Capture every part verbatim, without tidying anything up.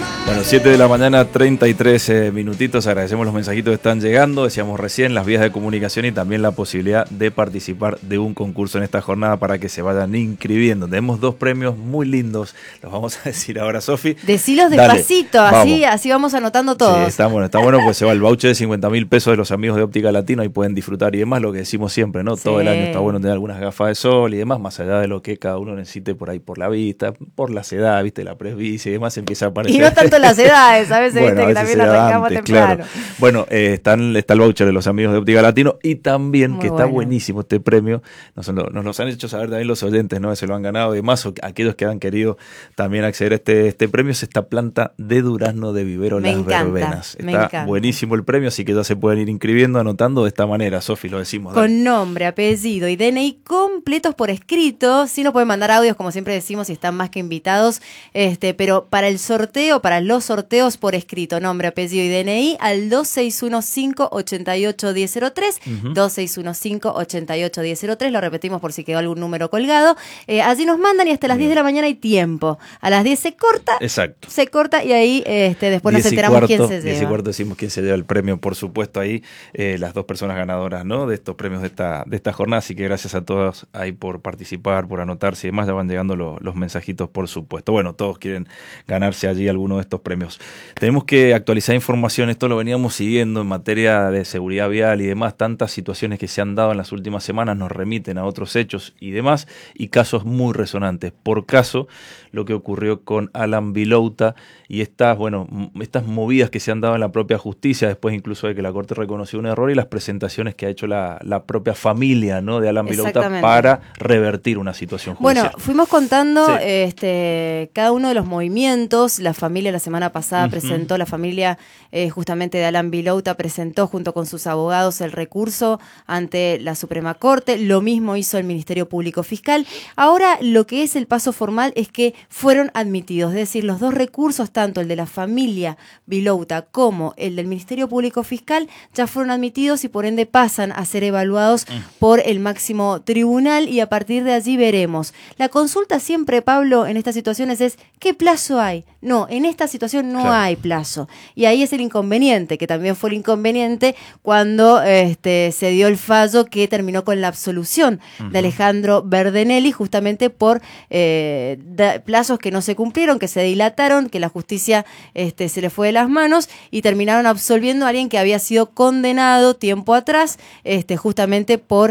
Bueno, siete de la mañana, treinta y tres eh, minutitos. Agradecemos los mensajitos que están llegando. Decíamos recién las vías de comunicación y también la posibilidad de participar de un concurso en esta jornada para que se vayan inscribiendo. Tenemos dos premios muy lindos. Los vamos a decir ahora, Sofi. Decilos despacito, así, así vamos anotando todos. Sí, está bueno, está bueno, pues se va el voucher de cincuenta mil pesos de los amigos de Óptica Latino y pueden disfrutar y demás, lo que decimos siempre, ¿no? Sí. Todo el año está bueno tener algunas gafas de sol y demás, más allá de lo que cada uno necesite por ahí, por la vista, por la edad, viste, la presbicia y demás, empieza a aparecer. Y no tanto las edades, a veces, bueno, viste, a veces que también arrancamos antes, temprano. Claro. Bueno, eh, están, está el voucher de los amigos de Óptica Latino y también, Muy que bueno. Está buenísimo este premio, nos, nos, nos los han hecho saber también los oyentes, ¿no? Se lo han ganado y demás, o aquellos que han querido también acceder a este, este premio, es esta planta de durazno de vivero me Las encanta, Verbenas. Me Está encanta. buenísimo el premio, así que ya se pueden ir inscribiendo, anotando de esta manera, Sofi, lo decimos. Con dale. nombre, apellido y D N I completos por escrito. Si no pueden mandar audios, como siempre decimos, y están más que invitados, este, pero para el sorteo, para los sorteos por escrito, nombre, apellido y D N I al dos seis uno cinco, ocho ocho uno cero cero tres, uh-huh. dos seis uno cinco, ocho ocho uno cero tres, lo repetimos por si quedó algún número colgado. Eh, allí nos mandan y hasta las Bien. diez de la mañana hay tiempo. A las diez se corta, Exacto. se corta y ahí este, después nos enteramos cuarto, quién se lleva. diez y cuarto decimos quién se lleva el premio, por supuesto, ahí eh, las dos personas ganadoras, ¿no? De estos premios de esta, de esta jornada, así que gracias a todos ahí por participar, por anotarse y demás, ya van llegando lo, los mensajitos, por supuesto. Bueno, todos quieren ganarse allí alguno de estos premios. Tenemos que actualizar información, esto lo veníamos siguiendo en materia de seguridad vial y demás, tantas situaciones que se han dado en las últimas semanas nos remiten a otros hechos y demás, y casos muy resonantes. Por caso, lo que ocurrió con Alan Vilouta y estas, bueno, estas movidas que se han dado en la propia justicia, después incluso de que la Corte reconoció un error y las presentaciones que ha hecho la, la propia familia, ¿no? de Alan Vilouta para revertir una situación judicial. Bueno, fuimos contando sí. este, cada uno de los movimientos. La familia la semana pasada uh-huh. presentó, la familia eh, justamente de Alan Vilouta presentó junto con sus abogados el recurso ante la Suprema Corte. Lo mismo hizo el Ministerio Público Fiscal. Ahora lo que es el paso formal es que fueron admitidos, es decir, los dos recursos, tanto el de la familia Vilouta como el del Ministerio Público Fiscal, ya fueron admitidos y por ende pasan a ser evaluados uh. por el máximo tribunal y a partir de allí veremos. La consulta siempre, Pablo, en estas situaciones es ¿qué plazo hay? No, en esta situación no claro. hay plazo. Y ahí es el inconveniente, que también fue el inconveniente cuando este, se dio el fallo que terminó con la absolución uh-huh. de Alejandro Verdenelli, justamente por eh, da, plazos que no se cumplieron, que se dilataron, que la justicia este, se le fue de las manos y terminaron absolviendo a alguien que había sido condenado tiempo atrás, este, justamente por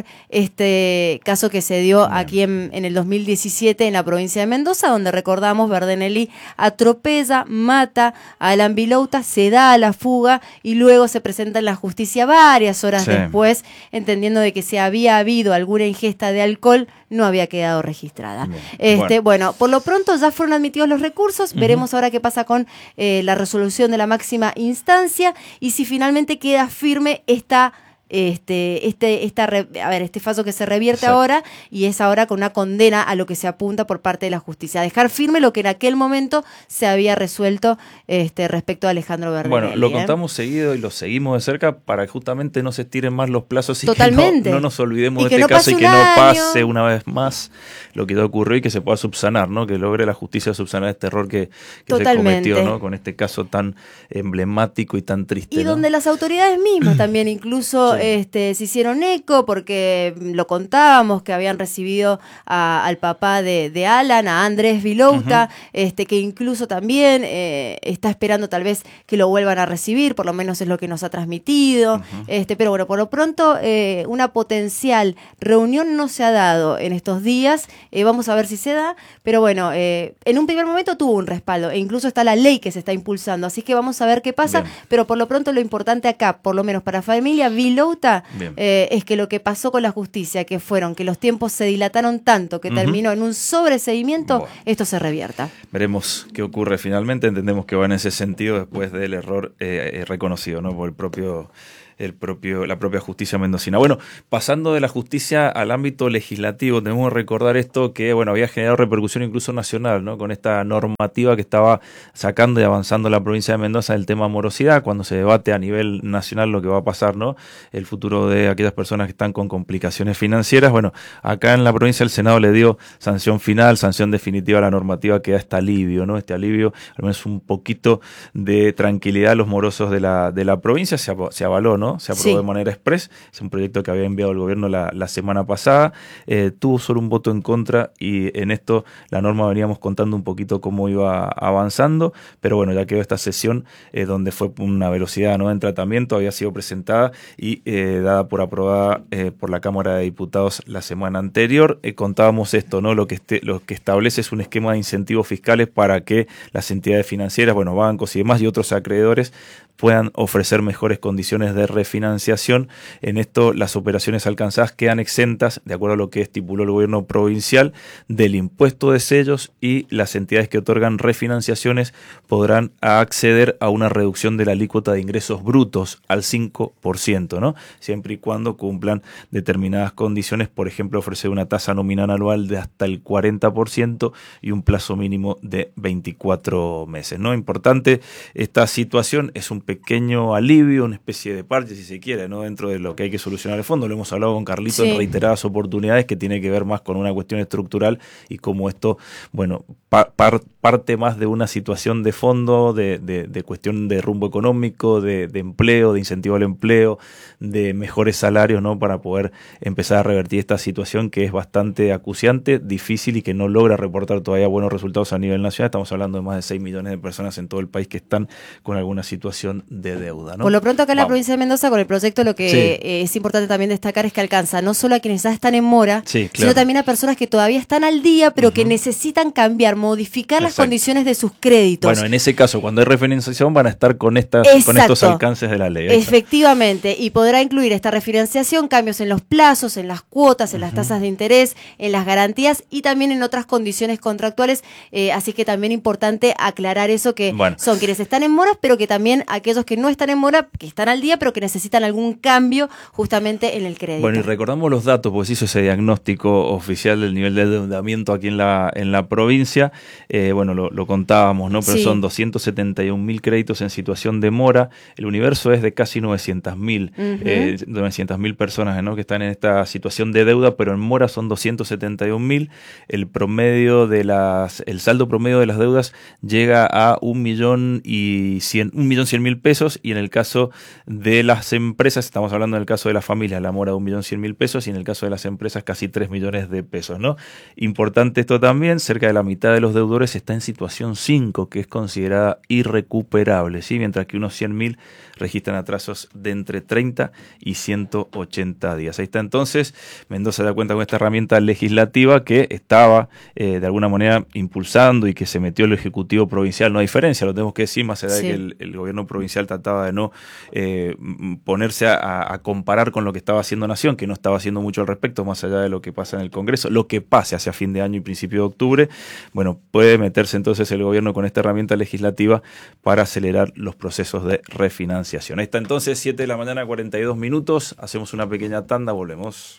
este caso que se dio Bien. aquí en, en el dos mil diecisiete en la provincia de Mendoza, donde recordamos Verdenelli atropella, mata a Alan Vilouta, se da a la fuga y luego se presenta en la justicia varias horas sí. después, entendiendo de que si había habido alguna ingesta de alcohol, no había quedado registrada. Este, bueno. bueno, por lo pronto ya fueron admitidos los recursos, uh-huh. veremos ahora qué pasa con eh, la resolución de la máxima instancia y si finalmente queda firme esta Este, este, esta, a ver, este fallo que se revierte Exacto. ahora y es ahora con una condena a lo que se apunta por parte de la justicia, dejar firme lo que en aquel momento se había resuelto este, respecto a Alejandro Verdenelli. Bueno, lo ¿eh? contamos seguido y lo seguimos de cerca para que justamente no se estiren más los plazos y Totalmente. que no, no nos olvidemos y de que este no caso y que un no año. pase una vez más lo que ya ocurrió y que se pueda subsanar, ¿no? Que logre la justicia subsanar este error que, que se cometió, ¿no? Con este caso tan emblemático y tan triste. Y ¿no? donde las autoridades mismas también incluso sí. este, se hicieron eco porque lo contábamos que habían recibido a, al papá de, de Alan, a Andrés Vilouta, uh-huh. este, que incluso también eh, está esperando tal vez que lo vuelvan a recibir, por lo menos es lo que nos ha transmitido, uh-huh. este, pero bueno, por lo pronto eh, una potencial reunión no se ha dado en estos días, eh, vamos a ver si se da, pero bueno, eh, en un primer momento tuvo un respaldo e incluso está la ley que se está impulsando, así que vamos a ver qué pasa, Bien. pero por lo pronto lo importante acá, por lo menos para familia Vilouta, eh, es que lo que pasó con la justicia, que fueron que los tiempos se dilataron tanto que uh-huh. terminó en un sobreseguimiento, bueno. esto se revierta. Veremos qué ocurre finalmente, entendemos que va en ese sentido después del error eh, reconocido, ¿no? por el propio el propio, la propia justicia mendocina. Bueno, pasando de la justicia al ámbito legislativo, tenemos que recordar esto que bueno había generado repercusión incluso nacional, ¿no? Con esta normativa que estaba sacando y avanzando la provincia de Mendoza del tema morosidad, cuando se debate a nivel nacional lo que va a pasar, ¿no? El futuro de aquellas personas que están con complicaciones financieras. Bueno, acá en la provincia el Senado le dio sanción final, sanción definitiva a la normativa que da este alivio, ¿no? Este alivio, al menos un poquito de tranquilidad a los morosos de la, de la provincia, se, se avaló, ¿no? Se aprobó sí. de manera express, es un proyecto que había enviado el gobierno la, la semana pasada, eh, tuvo solo un voto en contra y en esto la norma veníamos contando un poquito cómo iba avanzando, pero bueno, ya quedó esta sesión eh, donde fue una velocidad, ¿no? En tratamiento, había sido presentada y eh, dada por aprobada eh, por la Cámara de Diputados la semana anterior. Eh, contábamos esto, ¿no? Lo que, este, lo que establece es un esquema de incentivos fiscales para que las entidades financieras, bueno, bancos y demás y otros acreedores puedan ofrecer mejores condiciones de refinanciación. En esto, las operaciones alcanzadas quedan exentas, de acuerdo a lo que estipuló el gobierno provincial, del impuesto de sellos y las entidades que otorgan refinanciaciones podrán acceder a una reducción de la alícuota de ingresos brutos al cinco por ciento, ¿no? Siempre y cuando cumplan determinadas condiciones, por ejemplo, ofrecer una tasa nominal anual de hasta el cuarenta por ciento y un plazo mínimo de veinticuatro meses, ¿no? Importante esta situación, es un pequeño alivio, una especie de parche si se quiere, ¿no? Dentro de lo que hay que solucionar el fondo. Lo hemos hablado con Carlito sí. en reiteradas oportunidades, que tiene que ver más con una cuestión estructural y cómo esto, bueno, par, par, parte más de una situación de fondo, de, de, de cuestión de rumbo económico, de, de empleo, de incentivo al empleo, de mejores salarios, ¿no? Para poder empezar a revertir esta situación que es bastante acuciante, difícil y que no logra reportar todavía buenos resultados a nivel nacional. Estamos hablando de más de seis millones de personas en todo el país que están con alguna situación de deuda, ¿no? Por lo pronto acá en la provincia de Mendoza con el proyecto lo que sí. eh, es importante también destacar es que alcanza no solo a quienes ya están en mora, sí, claro. sino también a personas que todavía están al día, pero uh-huh. que necesitan cambiar, modificar Exacto. las condiciones de sus créditos. Bueno, en ese caso, cuando hay refinanciación van a estar con, estas, con estos alcances de la ley. Efectivamente, y podrá incluir esta refinanciación, cambios en los plazos, en las cuotas, en uh-huh. las tasas de interés, en las garantías y también en otras condiciones contractuales, eh, así que también importante aclarar eso, que bueno. son quienes están en moras, pero que también aquellos que no están en mora, que están al día, pero que necesitan algún cambio justamente en el crédito. Bueno, y recordamos los datos, porque se hizo ese diagnóstico oficial del nivel de endeudamiento aquí en la en la provincia, eh, bueno, lo, lo contábamos, ¿no? Pero sí. son doscientos setenta y un mil créditos en situación de mora, el universo es de casi novecientos mil, uh-huh. eh, novecientos mil personas, ¿no? Que están en esta situación de deuda, pero en mora son doscientos setenta y un mil, el promedio de las, el saldo promedio de las deudas llega a un millón y cien, un millón cien mil pesos, y en el caso de las empresas, estamos hablando del caso de las familias, la mora de un millón cien mil pesos, y en el caso de las empresas casi tres millones de pesos, ¿no? Importante esto también, cerca de la mitad de los deudores está en situación cinco, que es considerada irrecuperable, ¿sí? Mientras que unos cien mil registran atrasos de entre treinta y ciento ochenta días. Ahí está entonces, Mendoza da cuenta con esta herramienta legislativa que estaba eh, de alguna manera impulsando y que se metió el Ejecutivo Provincial, no hay diferencia, lo tenemos que decir, más allá sí. de que el, el gobierno provincial trataba de no eh, ponerse a, a comparar con lo que estaba haciendo Nación, que no estaba haciendo mucho al respecto, más allá de lo que pasa en el Congreso, lo que pase hacia fin de año y principio de octubre. Bueno, puede meterse entonces el gobierno con esta herramienta legislativa para acelerar los procesos de refinanciación. Ahí está entonces, siete de la mañana, cuarenta y dos minutos, hacemos una pequeña tanda, volvemos.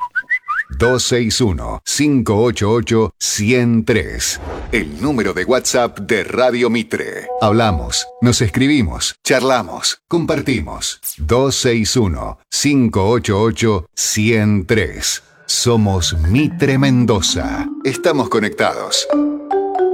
dos seis uno, cinco ocho ocho, uno cero tres. El número de WhatsApp de Radio Mitre. Hablamos, nos escribimos, charlamos, compartimos. dos seis uno, cinco ocho ocho, uno cero tres. Somos Mitre Mendoza. Estamos conectados.